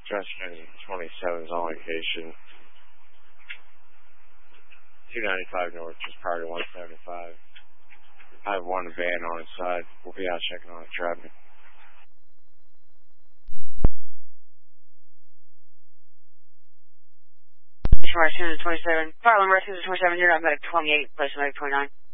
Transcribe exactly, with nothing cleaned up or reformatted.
Justin twenty-seven is on location. two ninety-five north, just prior to one seventy-five. I have one van on its side. We'll be out checking on the traffic. Rescue twenty-seven. Fire alarm rescue twenty-seven, you're not medic twenty-eight, place medic twenty-nine.